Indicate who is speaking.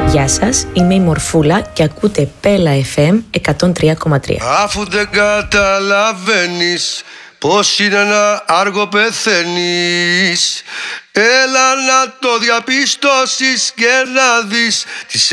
Speaker 1: Γεια σας, είμαι η Μορφούλα και ακούτε Πέλα FM 103,3.
Speaker 2: Αφού δεν καταλαβαίνεις πως είναι ένα άργο πεθαίνεις, έλα να το διαπιστώσεις και να δεις τις